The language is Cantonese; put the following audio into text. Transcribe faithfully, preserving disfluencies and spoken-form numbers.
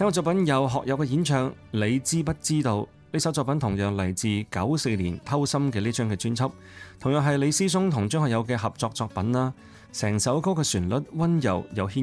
聽過作品有學友嘅演唱《你知不知道》，呢首作品同樣嚟自九四年偷心嘅呢張嘅專輯，同樣係李思松同張學友嘅合作作品啦。成首歌嘅旋律溫柔又牽